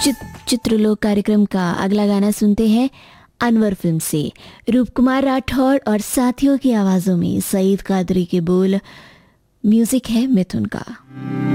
चित्रलोक कार्यक्रम का अगला गाना सुनते हैं अनवर फिल्म से। रूप कुमार राठौड़ और साथियों की आवाज़ों में सईद कादरी के बोल, म्यूजिक है मिथुन का।